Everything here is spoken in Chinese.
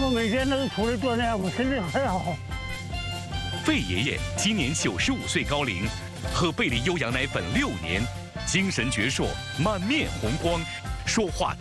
我每天都是出来锻炼，我身体很好。 费爷爷今年95岁高龄，喝贝利优羊奶粉6年，精神矍铄，满面红光，说话